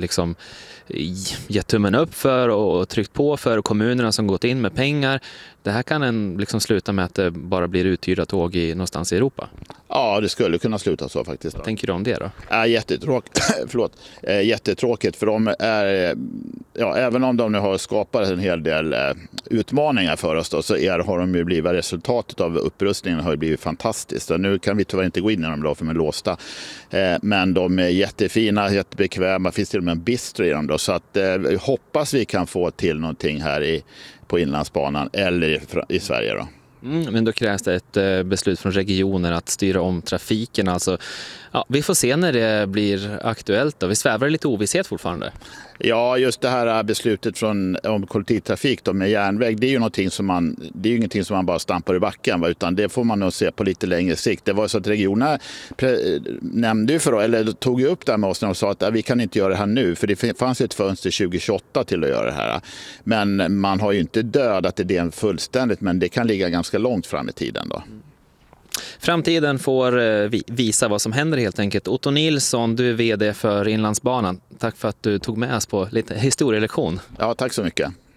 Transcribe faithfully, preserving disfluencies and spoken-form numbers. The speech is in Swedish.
liksom gett tummen upp för och tryckt på för kommunerna som gått in med pengar. Det här kan en liksom sluta med att det bara blir uthyrda tåg i, någonstans i Europa. Ja, det skulle kunna sluta så faktiskt. Vad tänker du om det då? Ja, jättetråkigt. Förlåt. Eh, jättetråkigt för de är, ja, även om de nu har skapat en hel del eh, utmaningar för oss då, så är, har de ju blivit, resultatet av upprustningen har ju blivit fantastiskt. Så nu kan vi tyvärr inte gå in i dem då för de är låsta. Eh, men de är jättefina, jättebekväma. Det finns till och med en bistro i dem då. Så att eh, hoppas vi kan få till någonting här i, på Inlandsbanan eller i, i Sverige då. Mm, men då krävs det ett eh, beslut från regioner att styra om trafiken. Alltså, ja, vi får se när det blir aktuellt då. Vi svävar lite ovisshet fortfarande. Ja, just det här beslutet från, om kollektivtrafik då, med järnväg, det är ju någonting som man, det är ju ingenting som man bara stampar i backen, va, utan det får man nog se på lite längre sikt. Det var så att regionerna pre- nämnde ju för, eller tog ju upp det här med oss och sa att ja, vi kan inte göra det här nu, för det fanns ett fönster tjugohundratjugoåtta till att göra det här. Men man har ju inte dödat idén fullständigt, men det kan ligga ganska långt fram i tiden då. Framtiden får visa vad som händer helt enkelt. Otto Nilsson, du är vd för Inlandsbanan. Tack för att du tog med oss på lite historielektion. Ja, tack så mycket.